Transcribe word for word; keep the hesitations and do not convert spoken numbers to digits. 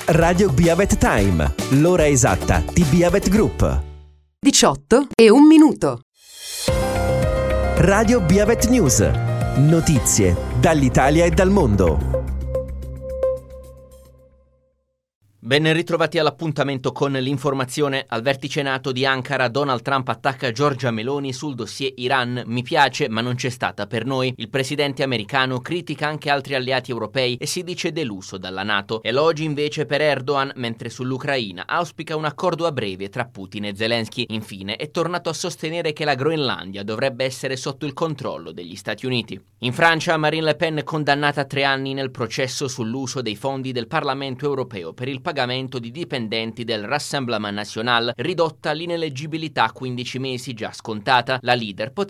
Radio Beavet Time, l'ora esatta di Beavet Group. diciotto e un minuto. Radio Beavet News, notizie dall'Italia e dal mondo. Ben ritrovati all'appuntamento con l'informazione. Al vertice NATO di Ankara, Donald Trump attacca Giorgia Meloni sul dossier Iran. Mi piace, ma non c'è stata per noi. Il presidente americano critica anche altri alleati europei e si dice deluso dalla NATO. Elogi invece per Erdogan, mentre sull'Ucraina auspica un accordo a breve tra Putin e Zelensky. Infine è tornato a sostenere che la Groenlandia dovrebbe essere sotto il controllo degli Stati Uniti. In Francia, Marine Le Pen condannata a tre anni nel processo sull'uso dei fondi del Parlamento europeo per il pagamento di dipendenti del Rassemblement National, ridotta l'ineleggibilità a quindici mesi già scontata. La leader potrà